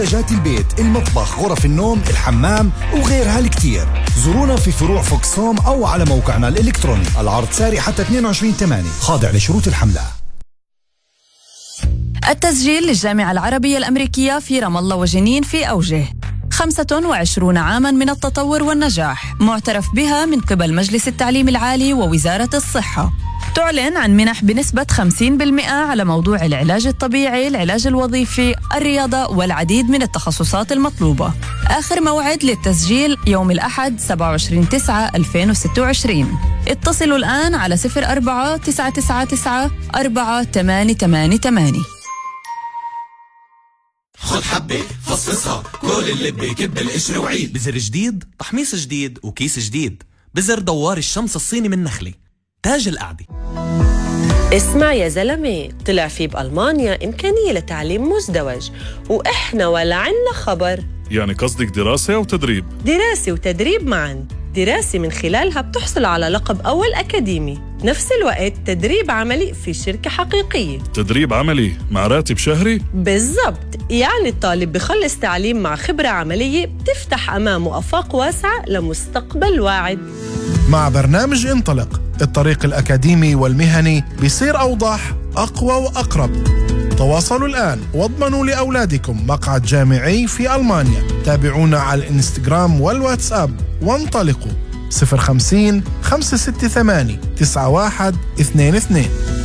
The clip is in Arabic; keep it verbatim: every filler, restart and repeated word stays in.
منتجات البيت، المطبخ، غرف النوم، الحمام وغيرها الكتير. زورونا في فروع فوكسوم أو على موقعنا الإلكتروني. العرض ساري حتى اثنين وعشرين ثمانية، خاضع لشروط الحملة. التسجيل للجامعة العربية الأمريكية في رام الله وجنين في أوجه. خمسة وعشرون عاماً من التطور والنجاح، معترف بها من قبل مجلس التعليم العالي ووزارة الصحة. تعلن عن منح بنسبة خمسين بالمئة على موضوع العلاج الطبيعي، العلاج الوظيفي، الرياضة والعديد من التخصصات المطلوبة. آخر موعد للتسجيل يوم الأحد سبعة وعشرين تسعة ألفين وستة وعشرين. اتصلوا الآن على صفر أربعة تسعة تسعة تسعة أربعة ثمانية ثمانية ثمانية. خد حبة فصفصها، كل اللي بيكب القشر وعيد. بزر جديد، تحميص جديد وكيس جديد. بزر دوار الشمس الصيني من نخلة، تاج القعدة. اسمع يا زلمة، طلع في بألمانيا إمكانية لتعليم مزدوج وإحنا ولا عنا خبر. يعني قصدك دراسة أو تدريب؟ دراسة وتدريب معاً. دراسة من خلالها بتحصل على لقب أول أكاديمي، نفس الوقت تدريب عملي في شركة حقيقية. تدريب عملي مع راتب شهري؟ بالضبط، يعني الطالب بخلص تعليم مع خبرة عملية بتفتح أمامه آفاق واسعة لمستقبل واعد. مع برنامج انطلق، الطريق الأكاديمي والمهني بيصير أوضح، أقوى وأقرب. تواصلوا الآن واضمنوا لأولادكم مقعد جامعي في ألمانيا. تابعونا على الإنستغرام والواتساب وانطلقوا. صفر خمسين خمسة ستة ثمانية تسعة واحد اثنين اثنين.